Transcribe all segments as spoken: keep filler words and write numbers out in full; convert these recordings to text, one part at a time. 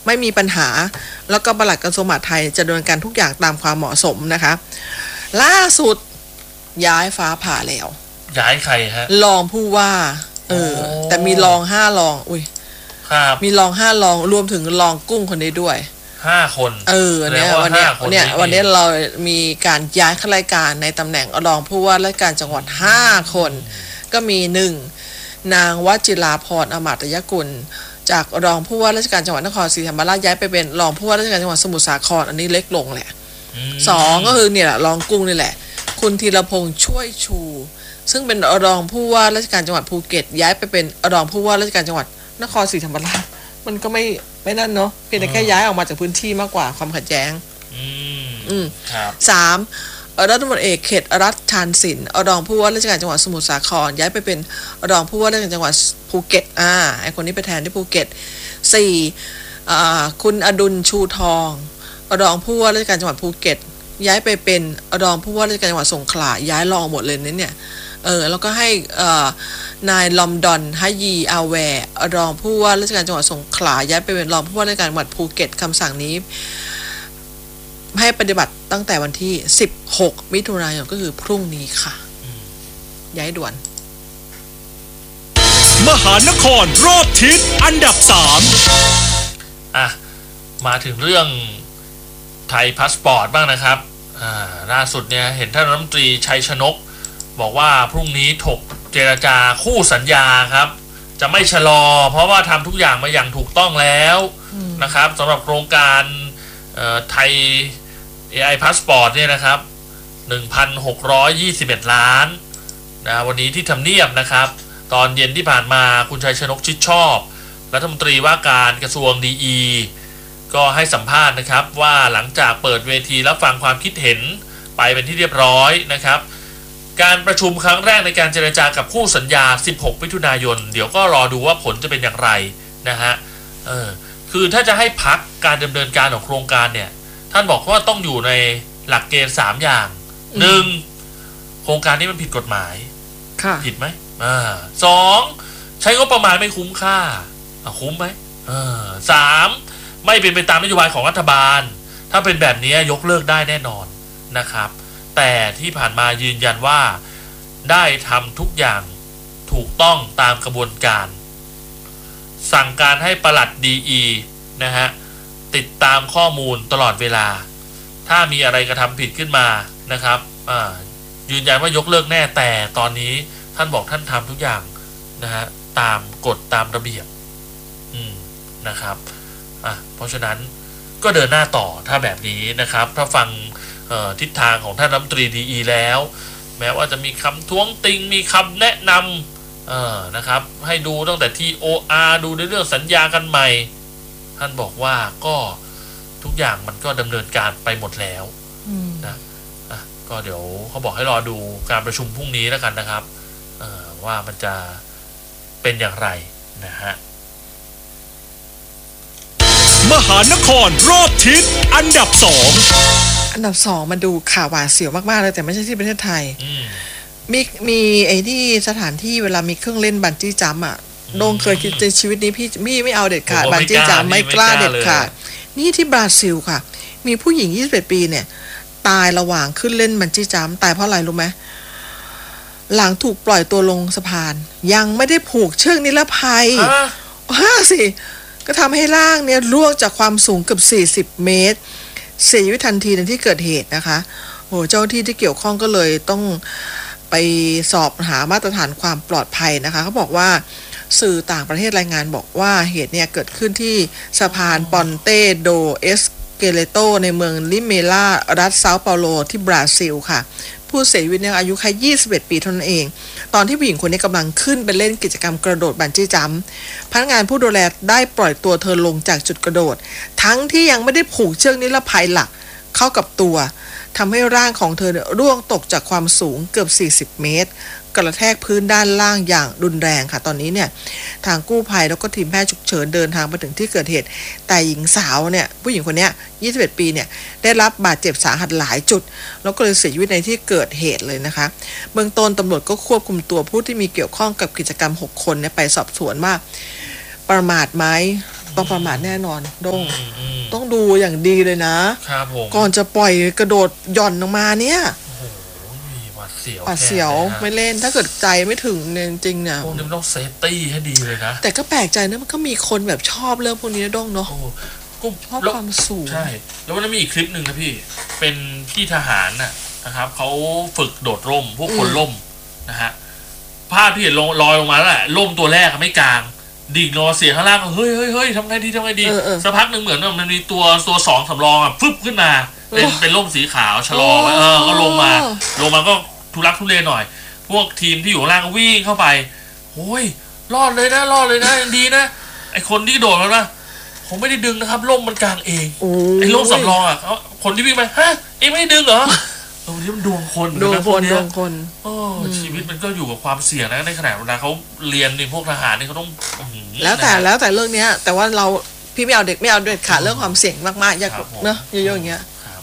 ไม่มีปัญหาแล้วก็ปลัดกระทรวงมหาดไทยจะดำเนินการทุกอย่างตามความเหมาะสมนะคะล่าสุดย้ายฟ้าผ่าแล้วย้ายใครฮะรองผู้ว่าเออแต่มีรองห้ารองอุ้ยครับมีรองห้ารองรวมถึงรองกุ้งคนนี้ด้วยห้าคนเออเนี่ยวันนี้เนี่ยวันนี้เรามีการย้ายข้าราชการในตำแหน่งรองผู้ว่าราชการจังหวัดห้าคนก็มีหนึ่งนางวจิราพรอมาตยกุลจากรองผู้ว่าราชการจังหวัดนครศรีธรรมราชย้ายไปเป็นรองผู้ว่าราชการจังหวัดสมุทรสาครอันนี้เล็กลงแหละสองก็คือเนี่ยแหละรองกุ้งนี่แหละคุณธีรพงษ์ช่วยชูซึ่งเป็นรองผู้ว่าราชการจังหวัดภูเก็ตย้ายไปเป็นรองผู้ว่าราชการจังหวัดนครศรีธรรมราชมันก็ไม่ไม่นั่นเนาะเพียงแต่แค่ย้ายออกมาจากพื้นที่มากกว่าความขัดแย้งอืมอืมครับสามรัฐมนตรีเอกเขตรัฐชานสินรองผู้ว่าราชการจังหวัดสมุทรสาครย้ายไปเป็นรองผู้ว่าราชการจังหวัดภูเก็ตอ่าไอคนนี้ไปแทนที่ภูเก็ตสี่อ่าคุณอดุลชูทองรองผู้ว่าราชการจังหวัดภูเก็ตย้ายไปเป็นรองผู้ว่าราชการจังหวัดสงขลาย้ายรองหมดเลยเนี่ยเออแล้วก็ให้อ่านายลอมดอนฮยีอาแวร์รองผู้ว่าราชการจังหวัดสงขลาย้ายไปเป็นรองผู้ว่าราชการจังหวัดภูเก็ตคำสั่งนี้ให้ปฏิบัติตั้งแต่วันที่สิบหกมิถุนายนก็คือพรุ่งนี้ค่ะย้ายด่วนมหานครรอบทิศอันดับสามอ่ะมาถึงเรื่องไทยพาสปอร์ตบ้างนะครับอ่าล่าสุดเนี่ยเห็นท่านรัฐมนตรีชัยชนกบอกว่าพรุ่งนี้ถกเจรจาคู่สัญญาครับจะไม่ชะลอเพราะว่าทำทุกอย่างมาอย่างถูกต้องแล้วนะครับสำหรับโครงการไทย เอ ไอ Passport เนี่ยนะครับ หนึ่งพันหกร้อยยี่สิบเอ็ด ล้านนะวันนี้ที่ทำเนียบนะครับตอนเย็นที่ผ่านมาคุณชัยชนกชิดชอบรัฐมนตรีว่าการกระทรวงดีอีก็ให้สัมภาษณ์นะครับว่าหลังจากเปิดเวทีรับฟังความคิดเห็นไปเป็นที่เรียบร้อยนะครับการประชุมครั้งแรกในการเจรจากับคู่สัญญาสิบหกมิถุนายนเดี๋ยวก็รอดูว่าผลจะเป็นอย่างไรนะฮะเออคือถ้าจะให้พักการดำเนินการของโครงการเนี่ยท่านบอกว่าต้องอยู่ในหลักเกณฑ์สามอย่างหนึ่งโครงการนี้มันผิดกฎหมายผิดไหมอ่าสองใช้งบประมาณไม่คุ้มค่าคุ้มไหมอ่าสามไม่เป็นไปตามนโยบายของรัฐบาลถ้าเป็นแบบนี้ยกเลิกได้แน่นอนนะครับแต่ที่ผ่านมายืนยันว่าได้ทำทุกอย่างถูกต้องตามกระบวนการสั่งการให้ปลัดดีอีนะฮะติดตามข้อมูลตลอดเวลาถ้ามีอะไรกระทำผิดขึ้นมานะครับยืนยันว่ายกเลิกแน่แต่ตอนนี้ท่านบอกท่านทำทุกอย่างนะฮะตามกฎตามระเบียบอืมนะครับอ่ะเพราะฉะนั้นก็เดินหน้าต่อถ้าแบบนี้นะครับถ้าฟังทิศทางของท่านรัฐมนตรีดีอีแล้วแม้ว่าจะมีคำท้วงติงมีคำแนะนำนะครับให้ดูตั้งแต่ ที โอ อาร์ ดูในเรื่องสัญญากันใหม่ท่านบอกว่าก็ทุกอย่างมันก็ดำเนินการไปหมดแล้วนะอ่ะก็เดี๋ยวเขาบอกให้รอดูการประชุมพรุ่งนี้แล้วกันนะครับว่ามันจะเป็นอย่างไรนะฮะมหานครรอบทิศอันดับสองอันดับสองมันดูข่าวหวาดเสียวมากๆเลยแต่ไม่ใช่ที่ประเทศไทยมีมีไอ้ที่สถานที่เวลามีเครื่องเล่นบันจี้จัมป์อ่ะโด่งเคยคิดในชีวิตนี้พี่พี่ไม่เอาเด็ดขาดบันจี้จัมป์ไม่กล้าเด็ดขาดนี่ที่บราซิลค่ะมีผู้หญิงยี่สิบเอ็ดปีเนี่ยตายระหว่างขึ้นเล่นบันจี้จัมป์ตายเพราะอะไรรู้ไหมหลังถูกปล่อยตัวลงสะพานยังไม่ได้ผูกเชือกนิรภัยฮ่าสิก็ทำให้ร่างเนี่ยร่วงจากความสูงเกือบสี่สิบเมตรเสียชีวิตทันทีในที่เกิดเหตุนะคะโอ้เจ้าที่ที่เกี่ยวข้องก็เลยต้องไปสอบหามาตรฐานความปลอดภัยนะคะเขาบอกว่าสื่อต่างประเทศรายงานบอกว่าเหตุเนี่ยเกิดขึ้นที่สะพานปอนเตโดเอสเกเลโตในเมืองลิเมล่ารัฐเซาเปาโลที่บราซิลค่ะผู้เสียชีวิตเนี่ยอายุแค่ยี่สิบเอ็ดปีเท่านั้นเองตอนที่ผู้หญิงคนนี้กำลังขึ้นไปเล่นกิจกรรมกระโดดบันจี้จัมป์พนักงานผู้ดูแลได้ปล่อยตัวเธอลงจากจุดกระโดดทั้งที่ยังไม่ได้ผูกเชือกนิรภัยหลักเข้ากับตัวทำให้ร่างของเธอร่วงตกจากความสูงเกือบสี่สิบเมตรกระแทกพื้นด้านล่างอย่างรุนแรงค่ะตอนนี้เนี่ยทางกู้ภัยแล้วก็ทีมแพทย์ฉุกเฉินเดินทางไปถึงที่เกิดเหตุแต่หญิงสาวเนี่ยผู้หญิงคนนี้ยี่สิบเอ็ดปีเนี่ยได้รับบาดเจ็บสาหัสหลายจุดแล้วก็เลยเสียชีวิตในที่เกิดเหตุเลยนะคะเบื้องต้นตำรวจก็ควบคุมตัวผู้ที่มีเกี่ยวข้องกับกิจกรรมหกคนเนี่ยไปสอบสวนว่าประมาทไหมต้องประมาทแน่นอนดงอืมต้องดูอย่างดีเลยนะครับผมก่อนจะปล่อยกระโดดหย่อนลงมาเนี่ยโอ้โหหวาดเสียวหวาดเสียวแทนลไม่เล่นถ้าเกิดใจไม่ถึงเนี่ยจริงๆเนี่ยพวกนี้มันต้องเซฟตี้ให้ดีเลยนะแต่ก็แปลกใจนะมันก็มีคนแบบชอบเรื่องพวกนี้นะดงเนาะโอ้ก็ชอบแล้วความสูงใช่ แล้วมันมีอีกคลิปหนึ่งนะพี่ เป็นพี่ทหารน่ะนะครับเขาฝึกโดดร่ม พวกคนร่มนะฮะภาพที่เห็นลงลอยลงมาแล้วแหละร่มตัวแรกไม่กลางดิ่งรอเสียข้างล่างก็เฮ้ยเฮ้ยเฮ้ยทำไงดีทำไงดีเออเออสักพักหนึ่งเหมือนว่ามันมีตัวตัวสองสำรองอ่ะฟึบขึ้นมา เป็นโอ้เป็นร่มสีขาวชะลอไว้โอ้เออก็ลงมา ลงมาก็ทุลักทุเลหน่อย พวกทีมที่อยู่ข้างล่างก็วิ่งเข้าไปโอ้ยรอดเลยนะรอดเลยนะยังดีนะไอคนที่โดดแล้วนะผมไม่ได้ดึงนะครับร่มมันกลางเองโอ้ไอ้ร่มสำรองอ่ะเขาคนที่วิ่งไปฮะเอ็งไม่ได้ดึงเหรอเออนี่มันดวงคนดวงนะคพวกนเนี้ดยวงคนโอ้ชีวิตมันก็อยู่กับความเสี่ยงนะในขณะเวลาเขาเรียนในพวกทหารนี่เขาต้องอื้อหือแล้วแต่นะแล้วแต่เรื่องเนี้ย แต่ว่าเราพี่ไม่เอาเด็กไม่เอาเด็ดขาดเรื่องความเสี่ยงมากๆอยากครับผมเนอะเยอะๆอย่างเงี้ยครับ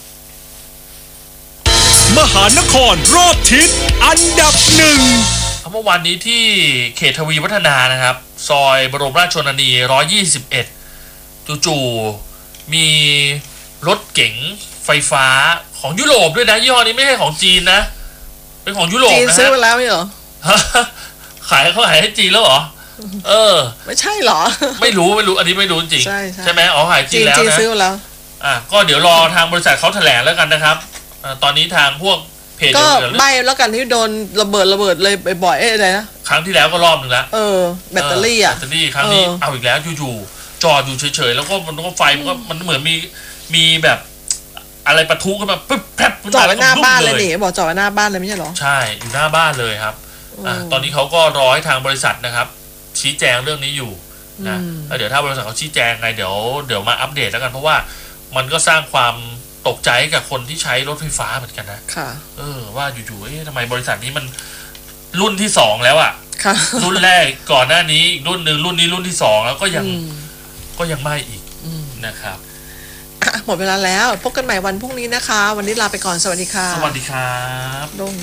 มหานครรอบทิศอันดับหนึ่งเมื่อวานนี้ที่เขตทวีวัฒนานะครับ ซอยบรมราชชนนีหนึ่งร้อยยี่สิบเอ็ดจู่ๆมีรถเก๋งไฟฟ้าของยุโรปด้วยนะยี่ห้อนี้ไม่ใช่ของจีนนะ เป็นของยุโรปจีนนะซื้อฮะไปแล้วไม่เหรอขายเขาขายให้จีนแล้วเหรอ เออไม่ใช่เหรอไม่รู้ไม่รู้อันนี้ไม่รู้จริงใช่ใช่ใช่ไหมอ๋อขายจีจีนนแล้วจีนนะซื้อไปแล้วอ่ะก็เดี๋ยวรอทางบริษัทเขาแถลงแล้วกันนะครับอ่าตอนนี้ทางพวกเพจก็เดี๋ยวใบแล้วกันที่โดนระเบิดระเบิดเลยบ่อยๆเอ๊ะอะไรนะครั้งที่แล้วก็รอบหนึ่งแล้วเออแบตเตอรี่อ่ะแบตเตอรี่ครั้งนี้เออเอาอีกแล้วอยู่ๆจอดอยู่เฉยๆแล้วก็มันก็ไฟมันก็มันเหมือนมีมีแบบอะไรปะทุขึ้นมาปึ๊บแป๊บขึ้จอดไว้หน้าบ้านเลยแวก็นี่บอกจอดไว้หน้าบ้านเลยไม่ใช่เหรอใช่อยู่หน้าบ้านเลยครับอ่ะอืมตอนนี้เขาก็รอให้ทางบริษัทนะครับ ชี้แจงเรื่องนี้อยู่นะอืมแล้วเดี๋ยวถ้าบริษัทเขาชี้แจงไงเดี๋ยวเดี๋ยวมาอัปเดตแล้วกันเพราะว่ามันก็สร้างความตกใจให้กับคนที่ใช้รถไฟฟ้าเหมือนกันนะค่ะเออว่าอยู่ๆเอ๊ะทำไมบริษัทนี้มันรุ่นที่สองแล้วอะค่ะรุ่นแรกก่อนหน้านี้อีกรุ่นหนึ่งรุ่นนี้รุ่นที่สองแล้วก็ยังอืมก็ยังไม่อีกอืมนะครับอ่ะหมดเวลาแล้วพบกันใหม่วันพรุ่งนี้นะคะ วันนี้ลาไปก่อนสวัสดีค่ะสวัสดีครับดง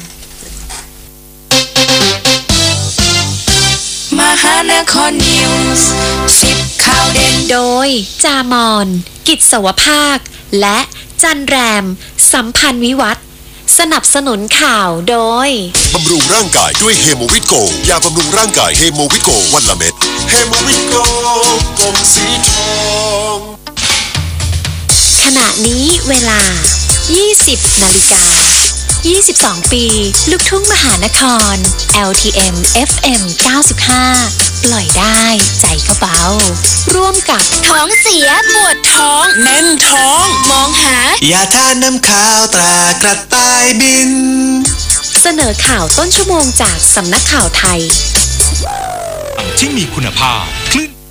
มหานครนิวส์สิบข่าวเด่นโดย จามอน กิจสวภาค และจันแรม สัมพันธ์วิวัฒน์สนับสนุนข่าวโดยบำรุงร่างกายด้วยเฮโมวิโกยาบำรุงร่างกายเฮโมวิโกวันละเม็ดเฮโมวิโกกลมสีทองขณะนี้เวลา ยี่สิบนาฬิกายี่สิบสอง ปี ลูกทุ่งมหานคร แอล ที เอ็ม เอฟ เอ็ม เก้าสิบห้า ปล่อยได้ใจก็เบา ร่วมกับท้องเสียปวดท้อง แน่นท้อง มองหายาทาน้ำขาวตรากระต่ายบินเสนอข่าวต้นชั่วโมงจากสำนักข่าวไทยที่มีคุณภาพคลื่น